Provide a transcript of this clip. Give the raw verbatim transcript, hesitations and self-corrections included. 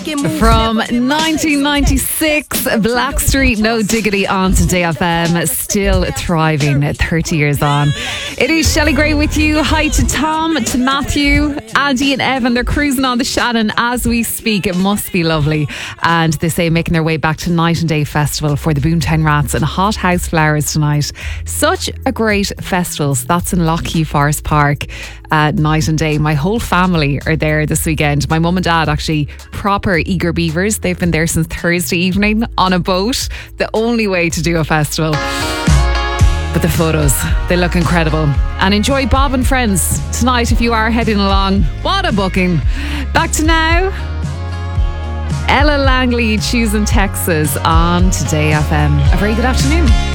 From nineteen ninety-six, Blackstreet, No Diggity on Today F M, still thriving thirty years on. It is Shelley Gray with you. Hi to Tom, to Matthew, Andy and Evan. They're cruising on the Shannon as we speak. It must be lovely. And they say making their way back to Night and Day Festival for the Boomtown Rats and Hot House Flowers tonight. Such a great festival. So that's in Lockheed Forest Park. Uh, night and day. My whole family are there this weekend. My mum and dad, actually proper eager beavers. They've been there since Thursday evening on a boat. The only way to do a festival. But the photos, they look incredible. And enjoy Bob and Friends tonight if you are heading along. What a booking. Back to now. Ella Langley, Choosing Texas on Today F M. A very good afternoon.